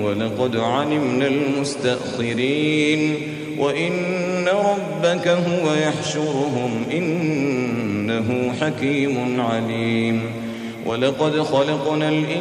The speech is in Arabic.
ولقد علمنا المستأخرين وإن ربك هو يحشرهم إنه حكيم عليم ولقد خلقنا